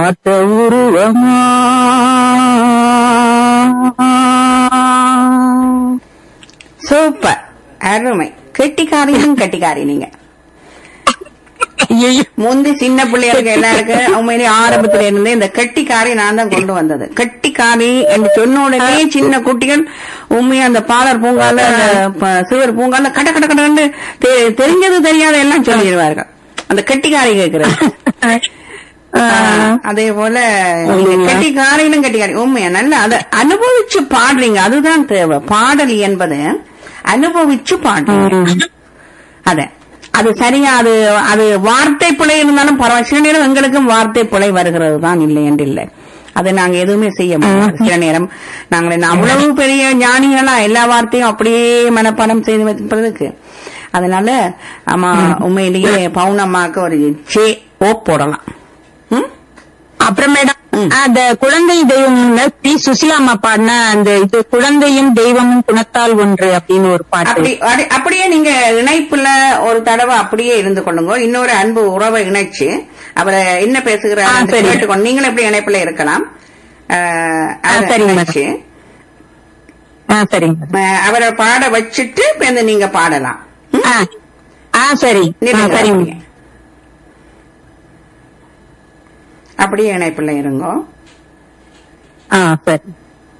பார்த்த உருவமா சூப்பர், அருமை. கெட்டிக்காரியும் கெட்டிக்காரி நீங்க. முந்தி சின்ன பிள்ளைகளுக்கு எல்லாருக்கும் உண்மையிலே ஆரம்பத்துல இருந்தே இந்த கெட்டிக்காரி நான் தான் கொண்டு வந்தது. கெட்டிக்காரி என்று சொன்ன உடனே சின்ன குட்டிகள் உண்மையா அந்த பாலர் பூங்கால சிவர் பூங்கால கட கட கடன்னு தெரிஞ்சது தெரியாத எல்லாம் சொல்லிடுவார்கள். அந்த கெட்டிக்காரி கேட்கிறது. அதே போல கெட்டிக்காரிலும் கெட்டிக்காரி உண்மையா நல்லா அதை அனுபவிச்சு பாடுறீங்க. அதுதான் தேவை. பாடல் என்பது அனுபவிச்சு பாடுறீங்க. அது சரியா, அது வார்த்தை பிழை இருந்தாலும் பரவாயில்ல. சில நேரம் எங்களுக்கும் வார்த்தை பிழை வருகிறது தான், இல்லை என்று இல்லை. அதை நாங்க எதுவுமே செய்ய முடியாது. சில நேரம் நாங்கள் அவ்வளவு பெரிய ஞானிகளா எல்லா வார்த்தையும் அப்படியே மனப்பாடம் செய்து வைப்பதற்கு. அதனால ஆமா, உண்மையிலேயே பவுனம்மாக்கு ஒரு JO போடலாம். அப்புறம் மேடம் அந்த குழந்தை தெய்வம் பி சுசிலாமா பாடின அந்த இது குழந்தையும் தெய்வமும் குணத்தால் ஒன்று அப்படின்னு ஒரு பாட்டு. அப்படியே நீங்க இணைப்புல ஒரு தடவை அப்படியே இருந்து கொள்ளுங்க. இன்னொரு அன்பு உறவை இணைச்சு அவரை என்ன பேசுகிறார் கேட்டுக்கொண்டு நீங்களும் எப்படி இணைப்புல இருக்கலாம். அவரை பாட வச்சுட்டு நீங்க பாடலாம். சரி சரி, அப்படியே இணைப்புல இருங்க. சரி,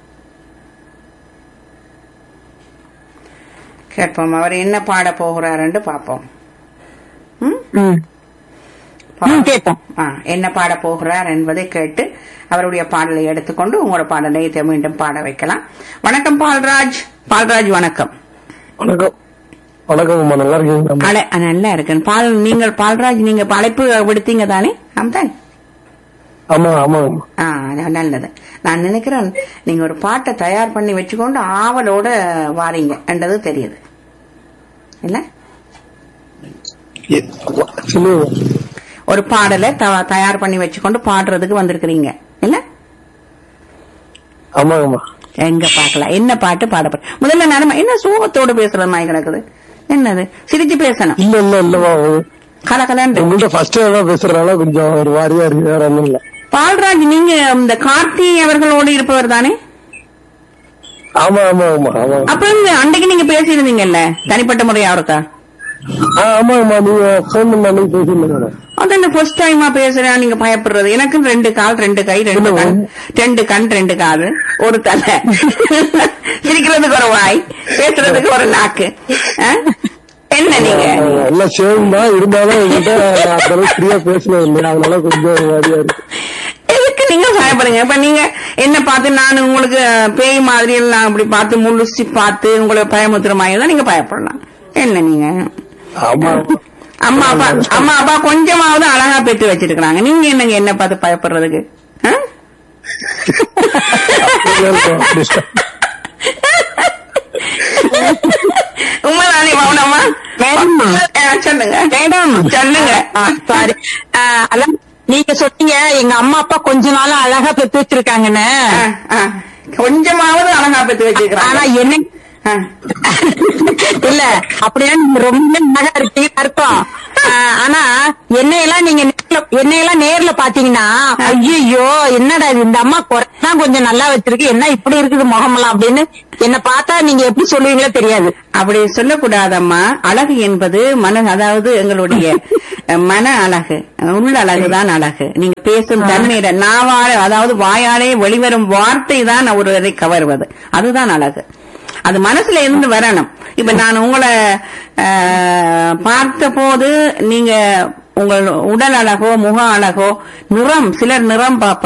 கேட்போம். அவர் என்ன பாட போகிறாருன்னு பாப்போம். கேட்போம். என்ன பாட போகிறார் என்பதை கேட்டு அவருடைய பாடலை எடுத்துக்கொண்டு உங்களோட பாடலை மீண்டும் பாட வைக்கலாம். வணக்கம் பால்ராஜ். பால்ராஜ் வணக்கம். வணக்கம். வணக்கம். நல்லா இருக்கீங்க? நல்லா இருக்கேன். நீங்கள் பால்ராஜ், நீங்க அழைப்பு விடுத்தீங்க தானே? ஆமாம். ஆமா ஆமா. நல்லது. நான் நினைக்கிறேன் நீங்க ஒரு பாட்டை தயார் பண்ணி வச்சுக்கொண்டு ஆவலோட வாரீங்க என்றது தெரியுது இல்ல? ஒரு பாடலை தயார் பண்ணி வச்சுக்கொண்டு பாடுறதுக்கு வந்திருக்கிறீங்க இல்ல? ஆமா ஆமா. எங்க பாக்கலாம் என்ன பாட்டு பாட? முதல்ல நேரமா என்ன சோகத்தோடு பேசுறது மாதிரி கிடக்குது. என்னது சிரிச்சு பேசணும்? இல்ல இல்ல இல்லவா, கலகலன்னு பேசுறதுனால கொஞ்சம் ஒரு வாரியா இருக்கு, வேற ஒண்ணும் இல்ல. பால்ராஜ், நீங்க இந்த கார்த்தி அவர்களோடு இருப்பவர் தானே? ஆமா ஆமா ஆமா ஆமா. அப்ப அன்றைக்கு நீங்க பேசியிருந்தீங்கல்ல தனிப்பட்ட முறையா இருக்கா? ஆமா ஆமா, நீங்க போன் பண்ணி பேசிருந்தீங்க. அதான் ஃபர்ஸ்ட் டைமா பேசுறேன். நீங்க பயப்படுறது. எனக்கு 2 கால் 2 கை 2 கண் 2 கண் 2 காது ஒரு தலை, சிரிக்கிறதுக்கு ஒரு வாய், பேசுறதுக்கு ஒரு நாக்கு. என்ன நீங்க எல்லாம் சேம் தான் இருந்தாலும் ஃப்ரீயா பேசணும் இல்லை, அதனால கொஞ்சம் வாரியா இருக்கு. எதுக்கு நீங்க பயப்படுங்க? இப்ப நீங்க என்ன பார்த்து நான் உங்களுக்கு பேய் மாதிரி எல்லாம் அப்படி பார்த்து முழுசி பார்த்து உங்களுக்கு பயமுத்துற மாதிரி தான் நீங்க பயப்படலாம். என்ன நீங்க அம்மா அப்பா கொஞ்சமாவது அழகா பெற்று வச்சிருக்காங்க. நீங்க என்னங்க என்ன பார்த்து பயப்படுறதுக்கு? உண்மைதானே பவுனம்மா? சொல்லுங்க சொல்லுங்க. சாரி, நீங்க சொன்னீங்க எங்க அம்மா அப்பா கொஞ்ச நாளா அழகா பெற்று வச்சிருக்காங்கன்னு. கொஞ்சமாவது அழகா பெற்று வச்சிருக்காங்க. ஆனா என்ன இல்ல அப்படின்னா நீங்க ரொம்ப அழகா இருக்கீங்க அர்த்தம். ஆனா என்னையெல்லாம் நேர்ல பாத்தீங்கன்னா ஐயோ என்னடா இது, இந்த அம்மா குறைதான் கொஞ்சம் நல்லா வச்சிருக்கு, என்ன இப்படி இருக்குது முகமெல்லாம் அப்படின்னு என்ன பார்த்தா நீங்க எப்படி சொல்லுவீங்களோ தெரியாது. அப்படி சொல்லக்கூடாதம்மா. அழகு என்பது அதாவது எங்களுடைய மன அழகு, உள்ள அழகுதான் அழகு. நீங்க பேசும் தன்மையில நாவால, அதாவது வாயாலே வெளிவரும் வார்த்தை தான் ஒருவரை கவர்வது, அதுதான் அழகு. அது மனசுல இருந்து வரணும். இப்ப நான் உங்களை பார்த்த போது நீங்க உங்கள் உடல் அழகோ முக அழகோ நிறம், சிலர் நிறம் பார்ப்பது